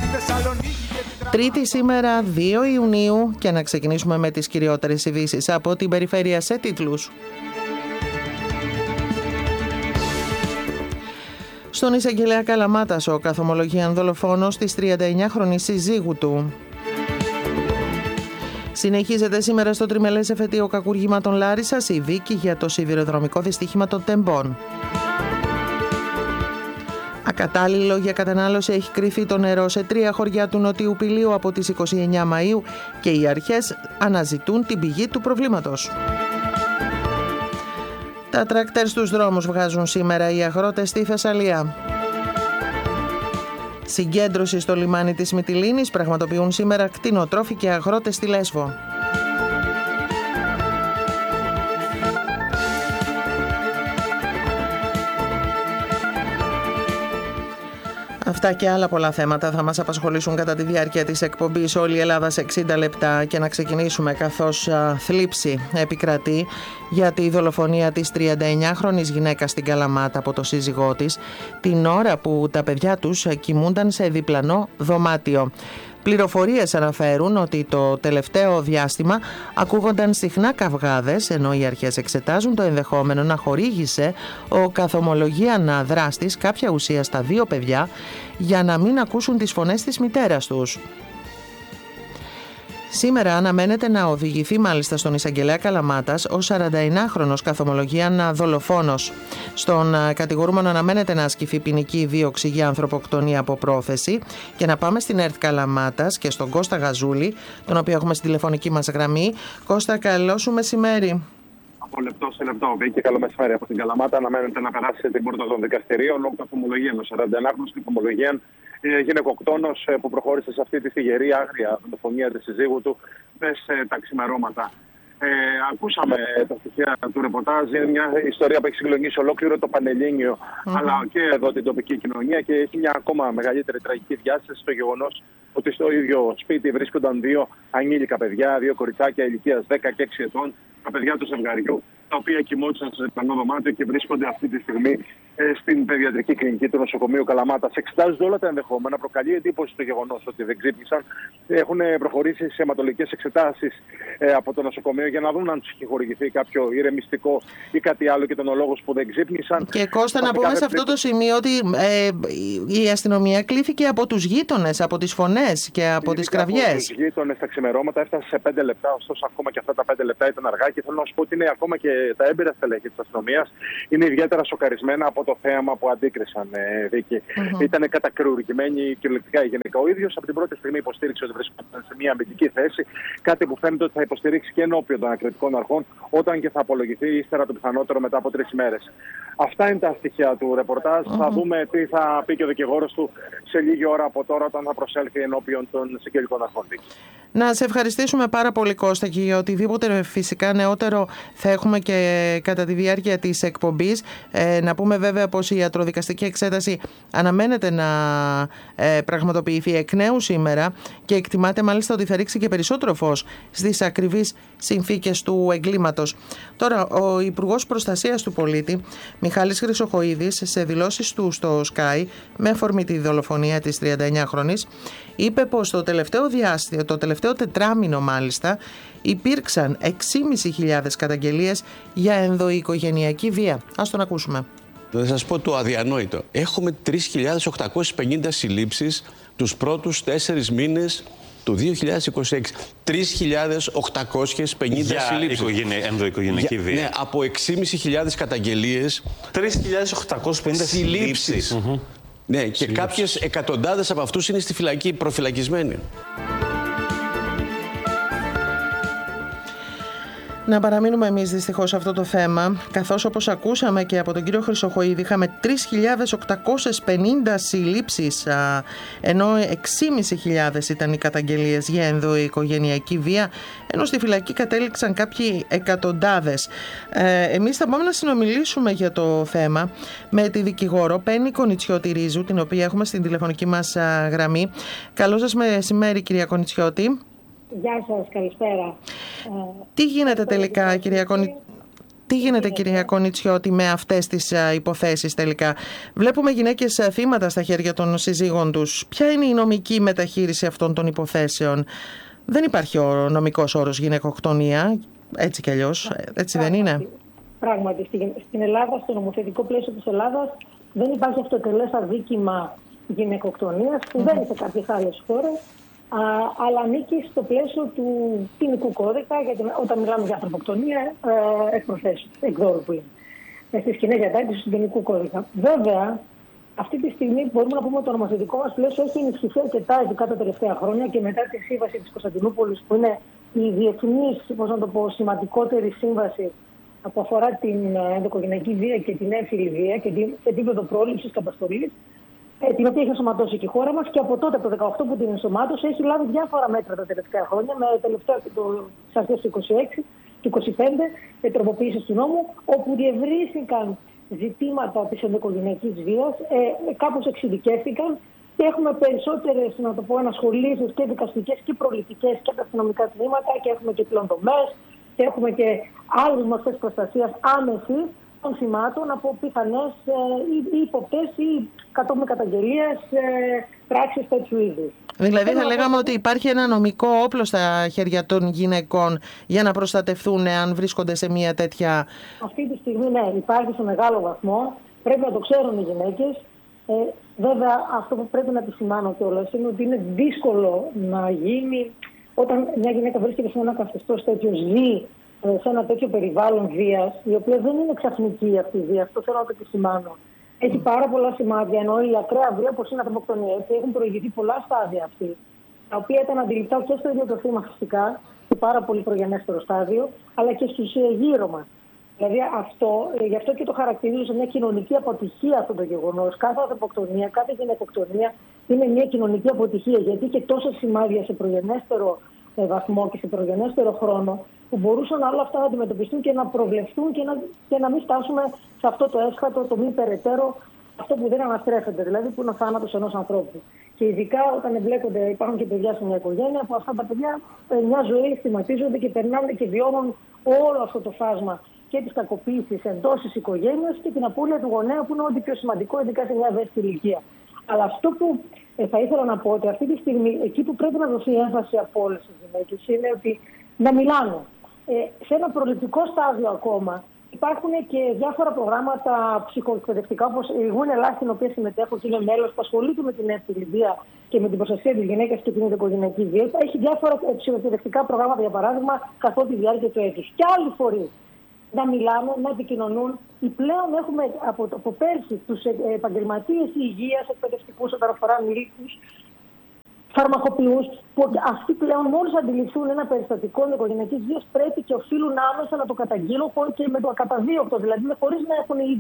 Τρίτη σήμερα 2 Ιουνίου και να ξεκινήσουμε με τις κυριότερες ειδήσεις από την περιφέρεια σε τίτλους. Στον εισαγγελέα Καλαμάτας ο καθομολογίαν δολοφόνος της 39χρονης συζύγου του. Συνεχίζεται σήμερα στο τριμελές εφετείο κακουργήματων Λάρισσας η δίκη για το σιδηροδρομικό δυστύχημα των Τεμπών. Ακατάλληλο για κατανάλωση έχει κρυφεί το νερό σε 3 χωριά του Νοτιού Πηλίου από τις 29 Μαΐου και οι αρχές αναζητούν την πηγή του προβλήματος. Τα τρακτέρ στους δρόμους βγάζουν σήμερα οι αγρότες στη Θεσσαλία. Συγκέντρωση στο λιμάνι της Μυτιλήνης πραγματοποιούν σήμερα κτηνοτρόφοι και αγρότες στη Λέσβο. Αυτά και άλλα πολλά θέματα θα μας απασχολήσουν κατά τη διάρκεια της εκπομπής Όλη η Ελλάδα σε 60 λεπτά και να ξεκινήσουμε καθώς θλίψη επικρατεί για τη δολοφονία της 39χρονης γυναίκας στην Καλαμάτα από το σύζυγό της την ώρα που τα παιδιά τους κοιμούνταν σε διπλανό δωμάτιο. Πληροφορίες αναφέρουν ότι το τελευταίο διάστημα ακούγονταν συχνά καυγάδες, ενώ οι αρχές εξετάζουν το ενδεχόμενο να χορήγησε ο καθομολογίαν δράστης κάποια ουσία στα 2 παιδιά για να μην ακούσουν τις φωνές της μητέρας τους. Σήμερα αναμένεται να οδηγηθεί μάλιστα στον εισαγγελέα Καλαμάτας ο 49χρονος καθομολογίαν δολοφόνος. Στον κατηγορούμενο αναμένεται να ασκηθεί ποινική δίωξη για ανθρωποκτονία από πρόθεση. Και να πάμε στην ΕΡΤ Καλαμάτας και στον Κώστα Γαζούλη, τον οποίο έχουμε στη τηλεφωνική μας γραμμή. Κώστα, καλό σου μεσημέρι. Από λεπτό σε λεπτό, Βίκη, καλό μεσημέρι. Από την Καλαμάτα αναμένεται να περάσει την πόρτα των δικαστηρίων ο καθομολογίαν, ο 41χρονος καθομολογίαν γυναικοκτόνος που προχώρησε σε αυτή τη θυγερή άγρια δολοφονία της συζύγου του μες τα ξημερώματα. Ακούσαμε τα στοιχεία του ρεπορτάζ. Είναι μια ιστορία που έχει συγκλονίσει ολόκληρο το Πανελλήνιο, αλλά και εδώ την τοπική κοινωνία, και έχει μια ακόμα μεγαλύτερη τραγική διάσταση στο γεγονός ότι στο ίδιο σπίτι βρίσκονταν 2 ανήλικα παιδιά, 2 κοριτσάκια ηλικίας 10 και 6 ετών, τα παιδιά του ζευγαριού, τα οποία κοιμόντουσαν σε διπλανό δωμάτιο και βρίσκονται αυτή τη στιγμή στην παιδιατρική κλινική του νοσοκομείου Καλαμάτας. Εξετάζονται όλα τα ενδεχόμενα. Προκαλεί εντύπωση το γεγονός ότι δεν ξύπνησαν. Έχουν προχωρήσει σε αιματολογικές εξετάσεις από το νοσοκομείο για να δουν αν τους έχει χορηγηθεί κάποιο ηρεμιστικό ή κάτι άλλο και τον λόγο που δεν ξύπνησαν. Και Κώστα, να πούμε σε αυτό το σημείο ότι η αστυνομία κλήθηκε από τους γείτονες, από τις φωνές και από τις κραυγές. Από τους γείτονες στα ξημερώματα έφτασε σε 5 λεπτά, ωστόσο ακόμα και αυτά τα 5 λεπτά ήταν αργά, και θέλω να σου πω ότι είναι ακόμα και τα έμπειρα στελέχη της αστυνομίας είναι ιδιαίτερα σοκαρισμένα από το θέαμα που αντίκρισαν, Βίκη. Ήταν κατακρουργημένοι κυριολεκτικά η γυναίκα. Ο ίδιος από την πρώτη στιγμή υποστήριξε ότι βρίσκονταν σε μια αμυντική θέση, κάτι που φαίνεται ότι θα υποστηρίξει και ενώπιον των ανακριτικών αρχών, όταν και θα απολογηθεί ύστερα το πιθανότερο μετά από 3 ημέρες. Αυτά είναι τα στοιχεία του ρεπορτάζ. Θα δούμε τι θα πει και ο δικηγόρος του σε λίγη ώρα από τώρα, όταν θα προσέλθει ενώπιον των συγγελικών αρχών. Να σε ευχαριστήσουμε πάρα πολύ, Κώστα, και για οτιδήποτε φυσικά νεότερο θα έχουμε και κατά τη διάρκεια της εκπομπής. Να πούμε βέβαια πως η ιατροδικαστική εξέταση αναμένεται να πραγματοποιηθεί εκ νέου σήμερα και εκτιμάται μάλιστα ότι θα ρίξει και περισσότερο φως στις ακριβείς συνθήκες του εγκλήματος. Τώρα, ο Υπουργός Προστασίας του Πολίτη, Μιχάλης Χρυσοχοΐδης, σε δηλώσεις του στο Sky, με αφορμή τη δολοφονία της 39χρονης, είπε πως το τελευταίο τετράμινο μάλιστα υπήρξαν 6.500 καταγγελίες για ενδοοικογενειακή βία. Ας τον ακούσουμε. Θα σας πω το αδιανόητο. Έχουμε 3.850 συλλήψεις τους πρώτους 4 μήνες του 2026. 3.850 συλλήψεις. Ενδοοικογενειακή βία. Ναι, από 6.500 καταγγελίες. 3.850 συλλήψεις. Ναι, και κάποιες εκατοντάδες από αυτούς είναι στη φυλακή, προφυλακισμένοι. Να παραμείνουμε εμείς δυστυχώς σε αυτό το θέμα, καθώς όπως ακούσαμε και από τον κύριο Χρυσοχοΐδη, είχαμε 3.850 συλλήψεις, ενώ 6.500 ήταν οι καταγγελίες για ενδοοικογενειακή βία, ενώ στη φυλακή κατέληξαν κάποιοι εκατοντάδες. Εμείς θα πάμε να συνομιλήσουμε για το θέμα με τη δικηγόρο Πέννη Κονιτσιώτη Ρίζου, την οποία έχουμε στην τηλεφωνική μας γραμμή. Καλό σας μεσημέρι, κυρία Κονιτσιώτη. Γεια σας, καλησπέρα. Τι γίνεται τελικά, κυρία Κονιτσιώτη? Τι γίνεται, κυρία Κονιτσιώτη, με αυτές τις υποθέσεις τελικά? Βλέπουμε γυναίκες θύματα στα χέρια των συζύγων τους. Ποια είναι η νομική μεταχείριση αυτών των υποθέσεων? Δεν υπάρχει ο νομικός όρος γυναικοκτονία, έτσι κι αλλιώς, έτσι δεν είναι? Πράγματι, στην Ελλάδα, στο νομοθετικό πλαίσιο της Ελλάδας, δεν υπάρχει αυτοτελές αδίκημα γυναικοκτονίας, που δεν είναι σε κάποιες άλλες χώρες, αλλά ανήκει στο πλαίσιο του ποινικού κώδικα, γιατί όταν μιλάμε για ανθρωποκτονία, εκ προθέσεως, εκδόρου που είναι, στις κοινές διατάξεις του ποινικού κώδικα. Βέβαια, αυτή τη στιγμή μπορούμε να πούμε ότι το νομοθετικό μας πλαίσιο έχει ενισχυθεί αρκετά, ειδικά τα τελευταία χρόνια και μετά τη σύμβαση της Κωνσταντινούπολης, που είναι η διεθνής, σημαντικότερη σύμβαση που αφορά την ενδοοικογενειακή βία και την έμφυλη βία και την επίπεδο πρόληψης και αποστολής, την οποία έχει ενσωματώσει και η χώρα μας, και από τότε, από το 2018 που την ενσωμάτωσε, έχει λάβει διάφορα μέτρα τα τελευταία χρόνια, με τελευταία στις αρχές του 2026 και 2025 τροποποίησεις του νόμου, όπου διευρύθηκαν ζητήματα της ενδοοικογενειακής βίας, κάπως εξειδικεύτηκαν και έχουμε περισσότερες, να το πω, ενασχολήσεις και δικαστικές και προληπτικές και τα αστυνομικά τμήματα, και έχουμε και πλέον δομές και έχουμε και άλλες μορφές προστασίας άμεσης των θυμάτων από πιθανές ή υποπτές ή κατόπιν καταγγελίες πράξεις τέτοιου είδους. Δηλαδή θα λέγαμε ότι υπάρχει ένα νομικό όπλο στα χέρια των γυναικών για να προστατευτούν αν βρίσκονται σε μια τέτοια... Αυτή τη στιγμή ναι, υπάρχει σε μεγάλο βαθμό. Πρέπει να το ξέρουν οι γυναίκες. Βέβαια, αυτό που πρέπει να επισημάνω κιόλας είναι ότι είναι δύσκολο να γίνει όταν μια γυναίκα βρίσκεται σε ένα καθεστώς τέτοιο, ζει σε ένα τέτοιο περιβάλλον βίας, η οποία δεν είναι ξαφνική αυτή η βία. Αυτό θέλω να το επισημάνω. Έχει πάρα πολλά σημάδια, ενώ η ακραία βία, όπως είναι η ανθρωποκτονία, έχουν προηγηθεί πολλά στάδια αυτή, τα οποία ήταν αντιληπτά και στο ίδιο το θύμα φυσικά, σε πάρα πολύ προγενέστερο στάδιο, αλλά και στους γύρω μας. Δηλαδή γι' αυτό και το χαρακτηρίζω σε μια κοινωνική αποτυχία αυτό το γεγονός. Κάθε ανθρωποκτονία, κάθε γυναικοκτονία είναι μια κοινωνική αποτυχία, γιατί και τόσα σημάδια σε προγενέστερο βαθμό και σε προγενέστερο χρόνο, που μπορούσαν όλα αυτά να αντιμετωπιστούν και να προβλεφθούν και να μην φτάσουμε σε αυτό το έσχατο, το μη περαιτέρω, αυτό που δεν αναστρέφεται, δηλαδή που είναι ο θάνατος ενός ανθρώπου. Και ειδικά όταν εμπλέκονται, υπάρχουν και παιδιά σε μια οικογένεια, που αυτά τα παιδιά μια ζωή θυματίζονται και περνάνε και βιώνουν όλο αυτό το φάσμα και της κακοποίησης εντός της οικογένειας και την απώλεια του γονέα, που είναι ό,τι πιο σημαντικό, ειδικά σε μια ευαίσθητη ηλικία. Αλλά αυτό που θα ήθελα να πω, ότι αυτή τη στιγμή εκεί που πρέπει να δοθεί έμφαση από όλες τις γυναίκες είναι ότι να μιλάνε. Σε ένα προληπτικό στάδιο ακόμα υπάρχουν και διάφορα προγράμματα ψυχοεκπαιδευτικά, όπως η Γούνε Ελλάς, στην οποία συμμετέχω και είναι μέλος, που ασχολείται με την έμφυλη βία και με την προστασία της γυναίκας και την ενδοοικογενειακή βία. Έχει διάφορα ψυχοεκπαιδευτικά προγράμματα, για παράδειγμα, καθ' όλη τη διάρκεια του έτους. Και άλλοι φορείς να μιλάνε, να επικοινωνούν. Πλέον έχουμε από πέρσι τους επαγγελματίες υγείας, εκπαιδευτικούς, όταν αφορά ανηλίκους, φαρμακοποιούς, που αυτοί πλέον μόλις αντιληφθούν ένα περιστατικό ενδοοικογενειακής βίας πρέπει και οφείλουν άμεσα να το καταγγείλουν και με το ακαταδίωκτο, δηλαδή χωρίς να έχουν